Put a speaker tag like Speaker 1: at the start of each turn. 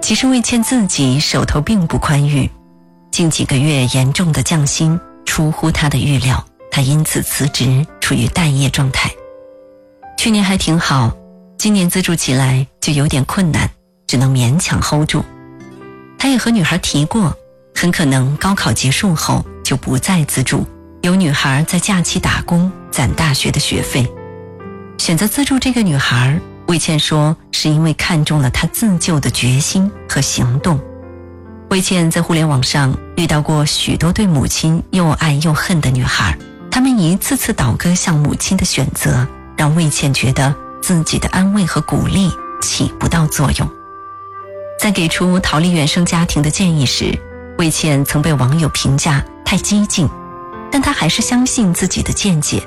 Speaker 1: 其实魏倩自己手头并不宽裕，近几个月严重的降薪出乎她的预料，她因此辞职，处于待业状态。去年还挺好，今年资助起来就有点困难，只能勉强 hold 住。她也和女孩提过，很可能高考结束后就不再资助，有女孩在假期打工攒大学的学费。选择资助这个女孩，魏倩说是因为看中了她自救的决心和行动。魏倩在互联网上遇到过许多对母亲又爱又恨的女孩，她们一次次倒戈向母亲的选择，让魏倩觉得自己的安慰和鼓励起不到作用。在给出逃离原生家庭的建议时，魏倩曾被网友评价太激进，但她还是相信自己的见解，